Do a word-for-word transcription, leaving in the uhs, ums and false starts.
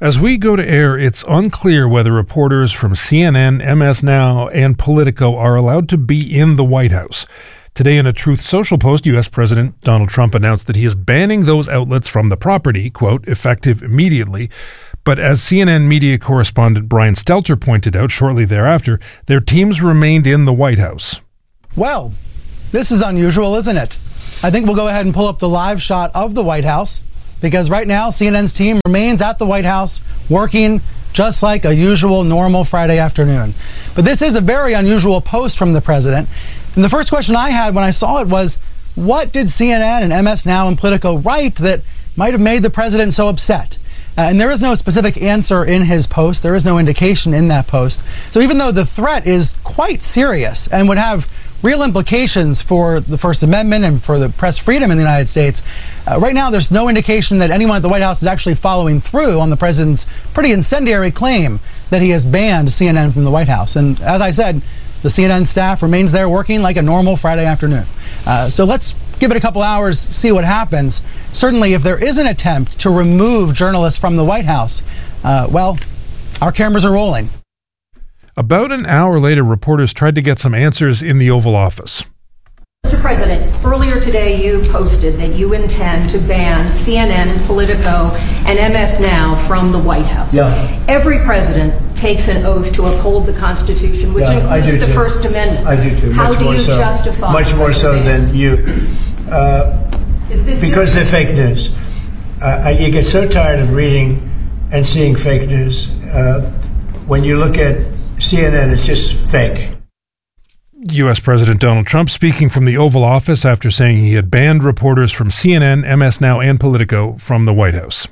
As we go to air, it's unclear whether reporters from C N N, M S Now, and Politico are allowed to be in the White House. Today, in a Truth Social post, U S. President Donald Trump announced that he is banning those outlets from the property, quote, effective immediately. But as C N N media correspondent Brian Stelter pointed out shortly thereafter, their teams remained in the White House. Well, this is unusual, isn't it? I think we'll go ahead and pull up the live shot of the White House, because right now C N N's team remains at the White House working just like a usual normal Friday afternoon. But this is a very unusual post from the president. And the first question I had when I saw it was, what did C N N and M S Now and Politico write that might have made the president so upset? Uh, and there is no specific answer in his post. There is no indication in that post. So even though the threat is quite serious and would have real implications for the First Amendment and for the press freedom in the United States, uh, right now there's no indication that anyone at the White House is actually following through on the president's pretty incendiary claim that he has banned C N N from the White House. And as I said, the C N N staff remains there working like a normal Friday afternoon. Uh, so let's give it a couple hours, see what happens. Certainly, if there is an attempt to remove journalists from the White House, uh, well, our cameras are rolling. About an hour later, reporters tried to get some answers in the Oval Office. Mister President, earlier today you posted that you intend to ban C N N, Politico, and M S Now from the White House. Yeah. Every president takes an oath to uphold the Constitution, which yeah, includes the too. First Amendment. I do too. How Much do more you so. justify Much more so ban? than you. Uh, Is this because serious? they're fake news. Uh, you get so tired of reading and seeing fake news. Uh, when you look at C N N, it's just fake. U S. President Donald Trump speaking from the Oval Office after saying he had banned reporters from C N N, M S Now, and Politico from the White House.